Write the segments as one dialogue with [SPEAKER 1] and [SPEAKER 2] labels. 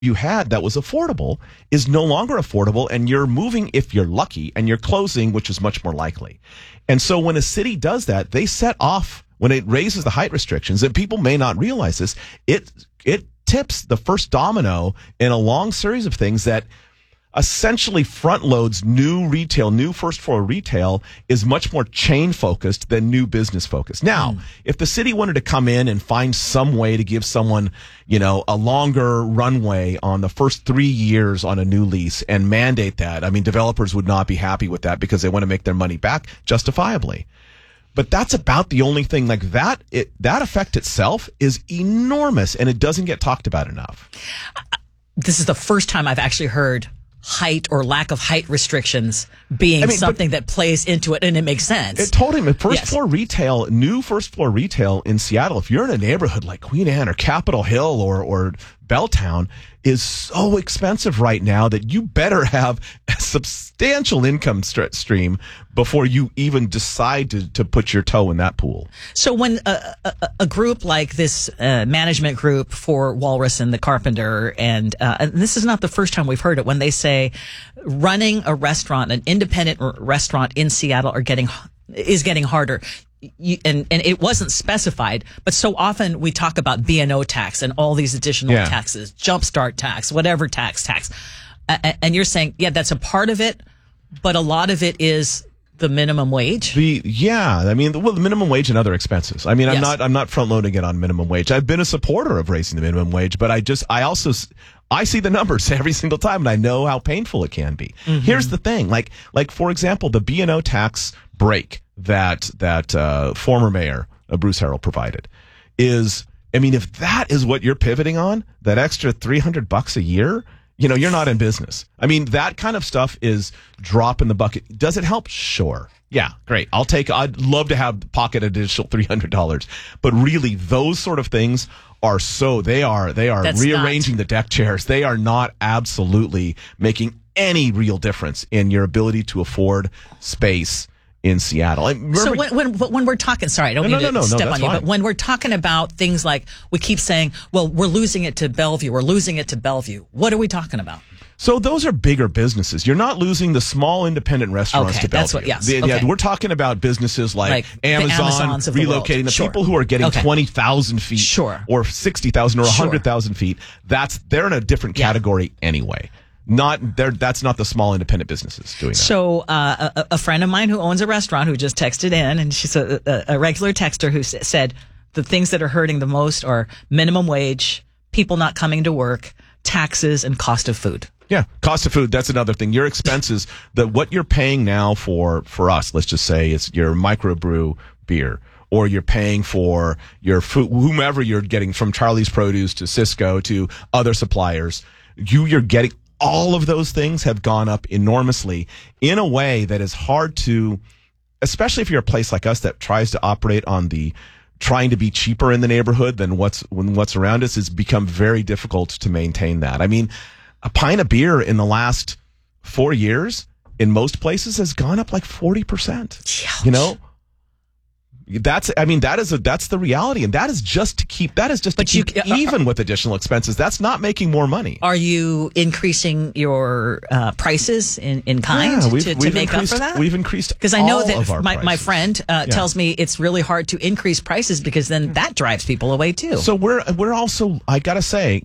[SPEAKER 1] you had that was affordable is no longer affordable, and you're moving if you're lucky, and you're closing, which is much more likely. And so when a city does that, they set off, when it raises the height restrictions, and people may not realize this, it tips the first domino in a long series of things that essentially front loads new retail, new first floor retail is much more chain focused than new business focused. Now, if the city wanted to come in and find some way to give someone, a longer runway on the first 3 years on a new lease and mandate that, I mean, developers would not be happy with that because they want to make their money back justifiably. But that's about the only thing like that. That effect itself is enormous, and it doesn't get talked about enough.
[SPEAKER 2] This is the first time I've actually heard height or lack of height restrictions being something that plays into it, and it makes sense.
[SPEAKER 1] It told him new first floor retail in Seattle, if you're in a neighborhood like Queen Anne or Capitol Hill or Belltown, is so expensive right now that you better have a substantial income stream before you even decide to put your toe in that pool.
[SPEAKER 2] So when a group like this management group for Walrus and the Carpenter, and this is not the first time we've heard it, when they say running a restaurant, an independent restaurant in Seattle is getting harder. And it wasn't specified, but so often we talk about B&O tax and all these additional taxes, jumpstart tax, whatever tax. And you're saying, that's a part of it, but a lot of it is the minimum wage. The
[SPEAKER 1] minimum wage and other expenses. I mean, I'm not front loading it on minimum wage. I've been a supporter of raising the minimum wage, but I see the numbers every single time, and I know how painful it can be. Mm-hmm. Here's the thing, like for example, the B&O tax break that former mayor Bruce Harrell provided is, if that is what you're pivoting on, that extra $300 a year, you're not in business. I mean, that kind of stuff is drop in the bucket. Does it help? Sure. Yeah, great. I'd love to have pocket additional $300. But really, those sort of things they are rearranging the deck chairs. They are not absolutely making any real difference in your ability to afford space in Seattle.
[SPEAKER 2] So when we're talking, sorry, I don't mean to step on you, but when we're talking about things like, we keep saying, well, we're losing it to Bellevue, what are we talking about?
[SPEAKER 1] So those are bigger businesses. You're not losing the small independent restaurants to Bellevue.
[SPEAKER 2] That's
[SPEAKER 1] we're talking about businesses like Amazon relocating the people who are getting 20,000 feet or 60,000 or 100,000 feet. They're in a different category anyway. That's not the small independent businesses doing that.
[SPEAKER 2] So a friend of mine who owns a restaurant who just texted in, and she's a regular texter who said the things that are hurting the most are minimum wage, people not coming to work, taxes, and cost of food.
[SPEAKER 1] Yeah, cost of food, that's another thing. Your expenses, what you're paying now for us, let's just say it's your microbrew beer, or you're paying for your food, whomever you're getting from Charlie's Produce to Cisco to other suppliers, you're getting all of those things have gone up enormously in a way that is hard to, especially if you're a place like us that tries to operate on the trying to be cheaper in the neighborhood than what's around us, has become very difficult to maintain that. I mean, a pint of beer in the last 4 years in most places has gone up like 40%.
[SPEAKER 2] Ouch.
[SPEAKER 1] That's the reality, and that is just to keep even with additional expenses. That's not making more money.
[SPEAKER 2] Are you increasing your prices in kind to make up for that?
[SPEAKER 1] We've increased
[SPEAKER 2] because I know
[SPEAKER 1] that
[SPEAKER 2] my friend tells me it's really hard to increase prices because then that drives people away too.
[SPEAKER 1] So we're also, I gotta say,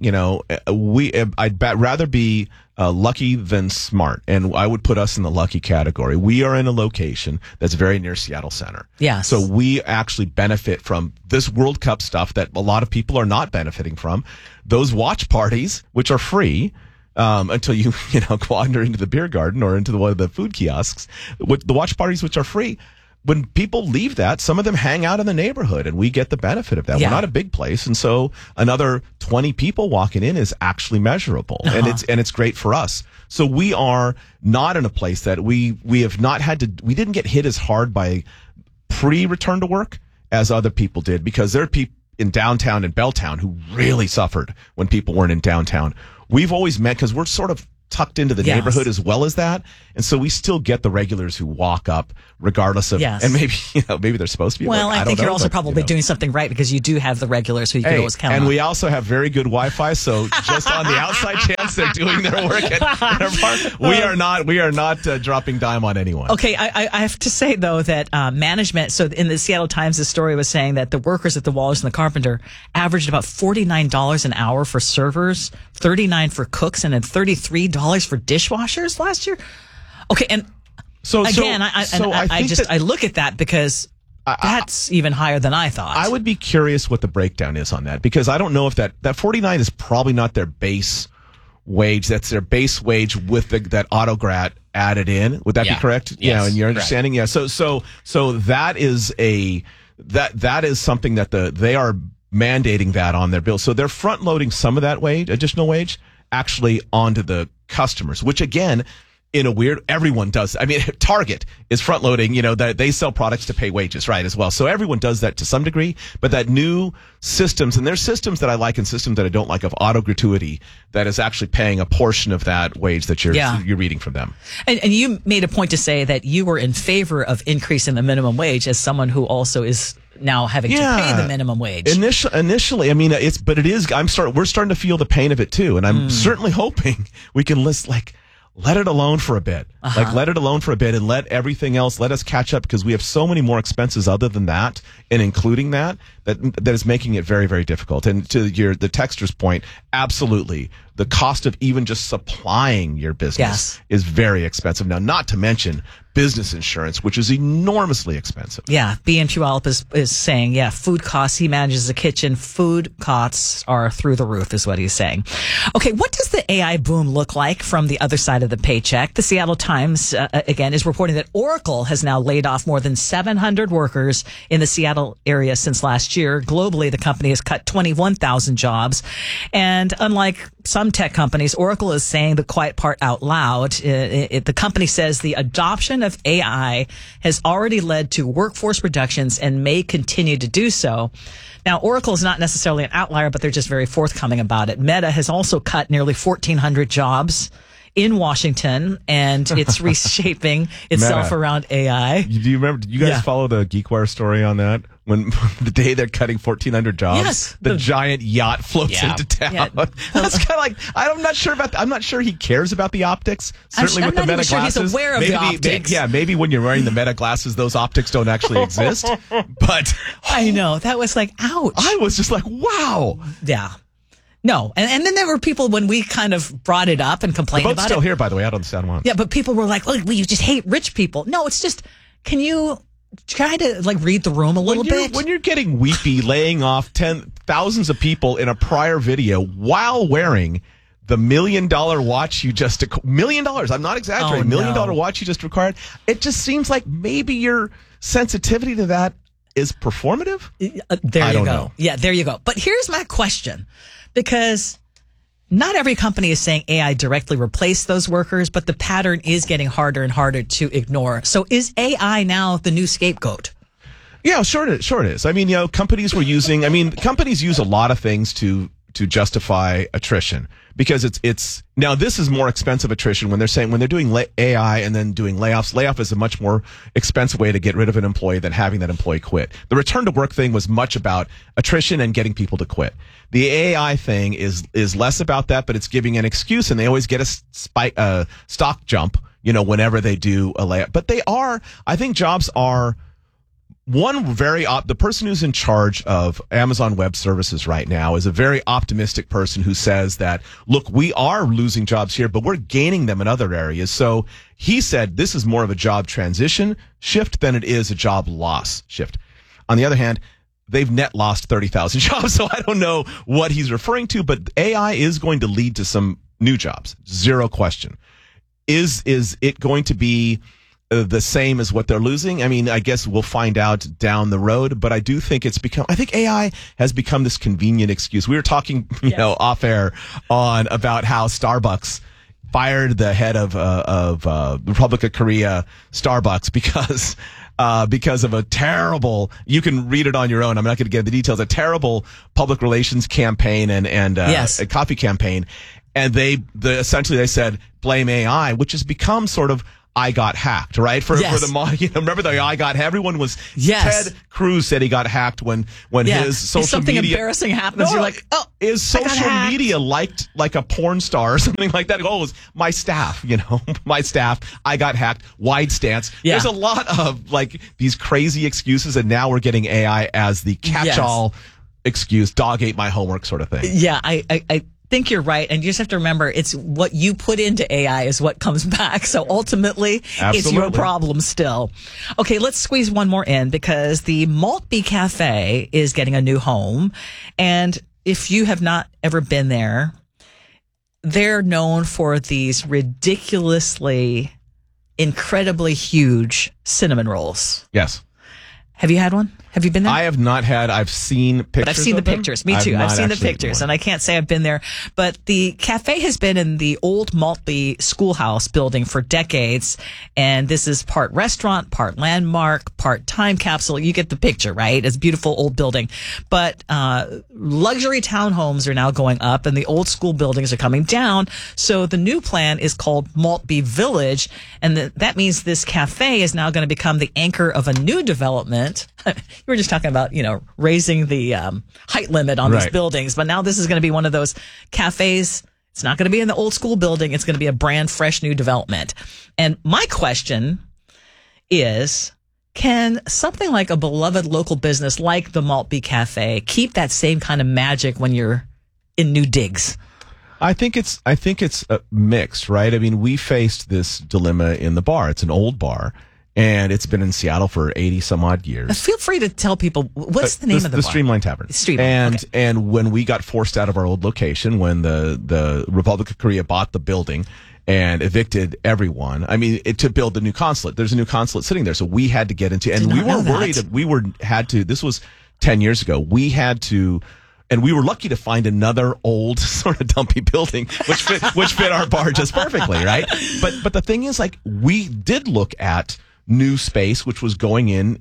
[SPEAKER 1] I'd rather be lucky than smart, and I would put us in the lucky category. We are in a location that's very near Seattle Center.
[SPEAKER 2] Yes.
[SPEAKER 1] So we actually benefit from this World Cup stuff that a lot of people are not benefiting from. Those watch parties, which are free, until you wander into the beer garden or into one of the food kiosks. The watch parties, which are free. When people leave that, some of them hang out in the neighborhood, and we get the benefit of that. Yeah. We're not a big place, and so another 20 people walking in is actually measurable, and it's great for us. So we are not in a place that we have not had to. We didn't get hit as hard by pre-return to work as other people did, because there are people in downtown and Belltown who really suffered when people weren't in downtown. We've always met, because we're sort of tucked into the neighborhood as well as that. And so we still get the regulars who walk up regardless of, and maybe, maybe they're supposed to be.
[SPEAKER 2] Well, I think you're also probably doing something right because you do have the regulars who you can always count on.
[SPEAKER 1] And we also have very good Wi-Fi. So just on the outside chance they're doing their work at our park, we are not dropping dime on anyone.
[SPEAKER 2] Okay. I have to say though that, management, so in the Seattle Times, the story was saying that the workers at the Walrus and the Carpenter averaged about $49 an hour for servers, $39 for cooks, and then $33 for dishwashers last year. Okay, and I look at that because that's even higher than I thought.
[SPEAKER 1] I would be curious what the breakdown is on that, because I don't know if that 49 is probably not their base wage. That's their base wage with that autograt added in. Would that be correct?
[SPEAKER 3] Yes,
[SPEAKER 1] in your understanding? Correct. Yeah. So that is that is something that they are mandating that on their bill. So they're front loading some of that additional wage, actually onto the customers, which again, in a weird, everyone does. I mean, Target is front loading, that they sell products to pay wages, right, as well. So everyone does that to some degree, but that new systems, and there's systems that I like and systems that I don't like of auto gratuity that is actually paying a portion of that wage that you're reading from them.
[SPEAKER 2] And you made a point to say that you were in favor of increasing the minimum wage as someone who also is now having to pay the minimum wage.
[SPEAKER 1] Initially, I mean, we're starting to feel the pain of it too. And I'm certainly hoping we can let it alone for a bit. Let it alone for a bit and let everything else, let us catch up, because we have so many more expenses other than that, and including that is making it very, very difficult. And to the texter's point, absolutely. The cost of even just supplying your business is very expensive. Now, not to mention business insurance, which is enormously expensive.
[SPEAKER 2] Yeah. B.M. Puyallup is saying, food costs. He manages a kitchen. Food costs are through the roof is what he's saying. Okay. What does the AI boom look like from the other side of the paycheck? The Seattle Times, again, is reporting that Oracle has now laid off more than 700 workers in the Seattle area since last year. Globally, the company has cut 21,000 jobs. And unlike some tech companies, Oracle is saying the quiet part out loud. The company says the adoption of AI has already led to workforce reductions and may continue to do so. Now, Oracle is not necessarily an outlier, but they're just very forthcoming about it. Meta has also cut nearly 1,400 jobs in Washington, and it's reshaping itself around AI.
[SPEAKER 1] Do you remember? Did you guys follow the GeekWire story on that? When the day they're cutting 1,400 jobs, the giant yacht floats into town. Yeah. That's kind of like, I'm not sure about that. I'm not sure he cares about the optics. Certainly with the Meta glasses.
[SPEAKER 2] He's aware of the optics.
[SPEAKER 1] Maybe when you're wearing the Meta glasses, those optics don't actually exist. But
[SPEAKER 2] I know that was like, ouch.
[SPEAKER 1] I was just like, wow.
[SPEAKER 2] Yeah. No, and then there were people when we kind of brought it up and complained about it.
[SPEAKER 1] The boat's still here, by the way, out on the San Juan.
[SPEAKER 2] Yeah, but people were like, "Oh, well, you just hate rich people." No, it's just, can you try to read the room a little bit?
[SPEAKER 1] When you're getting weepy, laying off thousands of people in a prior video while wearing the $1 million watch you just $1 million. I'm not exaggerating. $1 million watch you just acquired. It just seems like maybe your sensitivity to that is performative.
[SPEAKER 2] There you go. Yeah, there you go. But here's my question. Because not every company is saying AI directly replaced those workers, but the pattern is getting harder and harder to ignore. So is AI now the new scapegoat?
[SPEAKER 1] Yeah, sure it is. I mean, companies use a lot of things to justify attrition, because it's now this is more expensive attrition when they're doing AI and then doing layoffs. Layoff is a much more expensive way to get rid of an employee than having that employee quit. The return to work thing was much about attrition and getting people to quit. The AI thing is less about that, but it's giving an excuse, and they always get a stock jump, whenever they do a layoff. But I think jobs are the person who's in charge of Amazon Web Services right now is a very optimistic person who says that, look, we are losing jobs here, but we're gaining them in other areas. So he said this is more of a job transition shift than it is a job loss shift. On the other hand, they've net lost 30,000 jobs, so I don't know what he's referring to, but AI is going to lead to some new jobs. Zero question. Is it going to be the same as what they're losing? I mean, I guess we'll find out down the road, but I do think I think AI has become this convenient excuse. We were talking, off air about how Starbucks fired the head of the Republic of Korea Starbucks because of a terrible, you can read it on your own, I'm not going to get into the details, a terrible public relations campaign and a coffee campaign. And essentially they said, blame AI, which has become sort of I got hacked, right? For the remember the I got hacked? Everyone was, Ted Cruz said he got hacked when his social
[SPEAKER 2] if something
[SPEAKER 1] media.
[SPEAKER 2] Embarrassing happens, you're like, oh,
[SPEAKER 1] is social media liked like a porn star or something like that? Oh, it was my staff, my staff, I got hacked, wide stance. Yeah. There's a lot of like these crazy excuses, and now we're getting AI as the catch-all excuse, dog ate my homework sort of thing.
[SPEAKER 2] Yeah, I think you're right, and you just have to remember it's what you put into AI is what comes back. So ultimately, It's your problem still. Okay, let's squeeze one more in because the Maltby Cafe is getting a new home, and if you have not ever been there, they're known for these ridiculously, incredibly huge cinnamon rolls.
[SPEAKER 1] Yes.
[SPEAKER 2] Have you had one? Have you been there?
[SPEAKER 1] I have not had. I've seen pictures.
[SPEAKER 2] But I've seen the pictures. Me too. I've seen the pictures, and I can't say I've been there. But the cafe has been in the old Maltby Schoolhouse building for decades, and this is part restaurant, part landmark, part time capsule. You get the picture, right? It's a beautiful old building. But luxury townhomes are now going up, and the old school buildings are coming down. So the new plan is called Maltby Village, and that means this cafe is now going to become the anchor of a new development. You were just talking about, raising the height limit on these buildings, but now this is going to be one of those cafes. It's not going to be in the old school building. It's going to be a brand fresh new development. And my question is, can something like a beloved local business like the Maltby Cafe keep that same kind of magic when you're in new digs?
[SPEAKER 1] I think it's mixed, right? I mean, we faced this dilemma in the bar. It's an old bar. And it's been in Seattle for 80 some odd years.
[SPEAKER 2] Feel free to tell people, what's the name of the bar?
[SPEAKER 1] The Streamline Tavern. And when we got forced out of our old location, when the Republic of Korea bought the building and evicted everyone, to build the new consulate. There's a new consulate sitting there. So we had to get into, and we were worried that this was 10 years ago. And we were lucky to find another old sort of dumpy building, which fit our bar just perfectly, right? But the thing is, like, we did look at new space, which was going in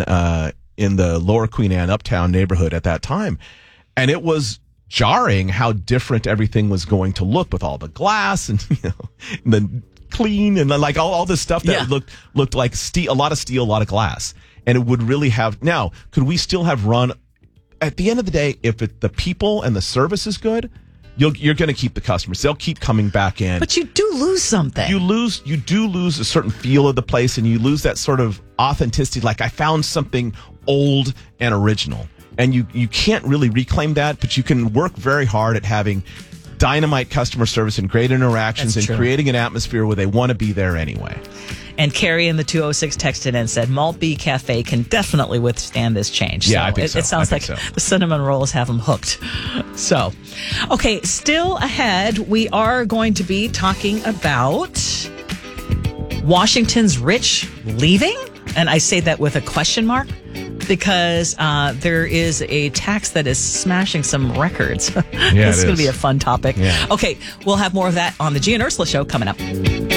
[SPEAKER 1] the Lower Queen Anne Uptown neighborhood at that time. And it was jarring how different everything was going to look with all the glass and, the clean and like all this stuff that looked like steel, a lot of steel, a lot of glass. And it would really have, now, could we still have run, at the end of the day, if the people and the service is good, you're going to keep the customers. They'll keep coming back in.
[SPEAKER 2] But you do lose something.
[SPEAKER 1] You do lose a certain feel of the place, and you lose that sort of authenticity. Like, I found something old and original. And you can't really reclaim that, but you can work very hard at having dynamite customer service and great interactions and creating an atmosphere where they want to be there anyway.
[SPEAKER 2] And Carrie in the 206 texted in and said, Maltby Cafe can definitely withstand this change.
[SPEAKER 1] Yeah, I think so.
[SPEAKER 2] It sounds like the cinnamon rolls have them hooked. So, okay, still ahead, we are going to be talking about Washington's rich leaving. And I say that with a question mark because there is a tax that is smashing some records.
[SPEAKER 1] Yeah,
[SPEAKER 2] this is going to be a fun topic. Yeah. Okay, we'll have more of that on the Gia and Ursula Show coming up.